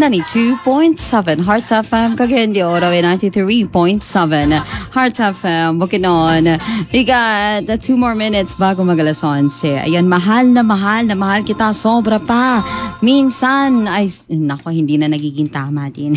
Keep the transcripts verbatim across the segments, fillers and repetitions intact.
ninety-two point seven Heart F M, Cagayan de Oro, ninety-three point seven Heart F M, Bukidnon. We got uh, two more minutes bago mag-alas onse. Ayan, mahal na mahal na mahal kita, sobra pa. Minsan, ay, nako, hindi na nagiging tama din.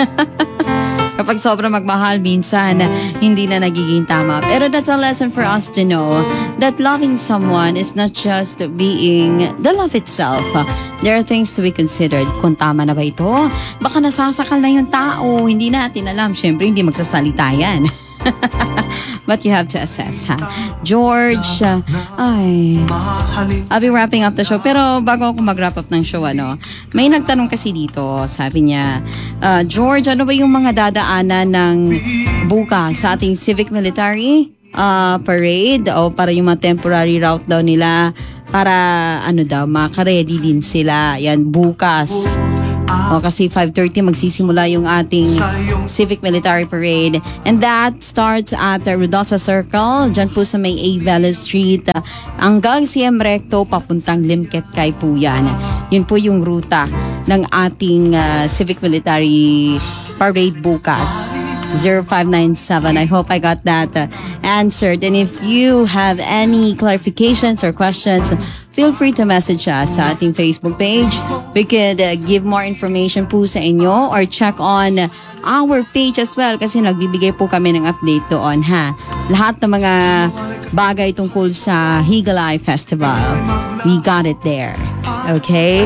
Kapag sobra magmahal, minsan, hindi na nagiging tama. Pero that's a lesson for us to know that loving someone is not just being the love itself. There are things to be considered. Kung tama na ba ito? Baka nasasakal na yung tao. Hindi natin alam. Siyempre, hindi magsasalita yan. But you have to assess, ha? George, uh, ay, I'll be wrapping up the show. Pero bago ako mag-wrap up ng show, ano, may nagtanong kasi dito. Sabi niya, uh, George, ano ba yung mga dadaanan ng bukas sa ating civic military uh, parade o para yung mga temporary route daw nila para ano daw, makaready din sila. Yan, bukas. O, kasi five thirty magsisimula yung ating civic military parade. And that starts at uh, Rudosa Circle, dyan po sa may A. Vela Street. Uh, hanggang C M Recto, papuntang Limquetcay po yan. Yun po yung ruta ng ating uh, civic military parade bukas. zero five nine seven. I hope I got that uh, answered. And if you have any clarifications or questions, feel free to message us sa ating Facebook page. We could uh, give more information po sa inyo or check on our page as well kasi nagbibigay po kami ng update doon, ha. Lahat ng mga bagay tungkol sa Higalay Festival, we got it there. Okay?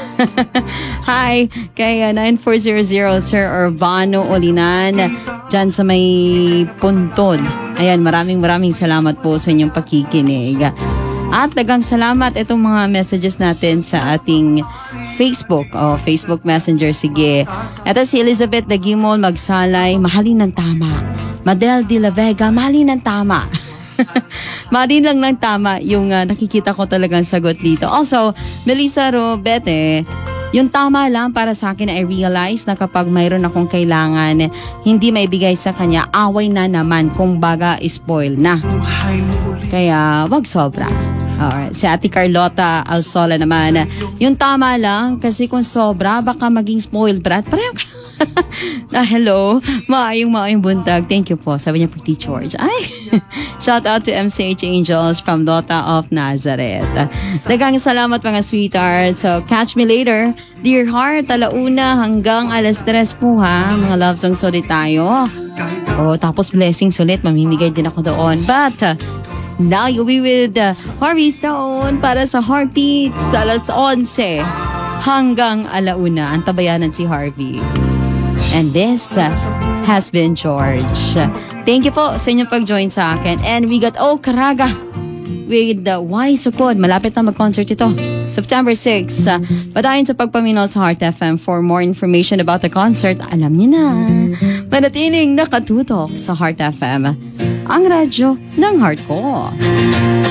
Hi, kay uh, nine four zero zero Sir Urbano Olinan dyan sa may Puntod. Ayan, maraming maraming salamat po sa inyong pakikinig. At dagang salamat itong mga messages natin sa ating Facebook o oh, Facebook Messenger. Sige. Ito si Elizabeth Dagimol Magsalay, mahalin ng tama. Madel de la Vega, mahalin ng tama. Mahalin lang ng tama yung uh, nakikita ko talagang sagot dito. Also, Melissa Robete, yung tama lang para sa akin, I realize na kapag mayroon akong kailangan, hindi maibigay sa kanya, away na naman, kung baga spoil na. Kaya wag sobra. Alright. Si Ate Carlota Alsola naman, yung tama lang, kasi kung sobra, baka maging spoiled brat. Pareho ka. Ah, hello, maayong maayong buntag. Thank you po. Sabi niya po, T. George. Ay, shout out to M C H Angels from Dota of Nazareth. Dagang salamat mga sweetheart. So, catch me later. Dear heart, alauna hanggang alas tres po, ha. Mga love songs ulit tayo. Oh, tapos blessings ulit. Mamimigay din ako doon. But, uh, now you'll be with uh, Harvey Stone para sa Heartbeats sa alas onse hanggang alauna. Antabayanan si Harvey. And this uh, has been George. Thank you po sa inyong pag-join sa akin. And we got, oh, Caraga with the uh, Y Sukod. Malapit na mag-concert ito. September sixth. Uh, padayon sa pagpaminaw sa Heart F M for more information about the concert. Alam niyo na. Manatiling nakatutok sa Heart F M. Ang radyo ng heart ko.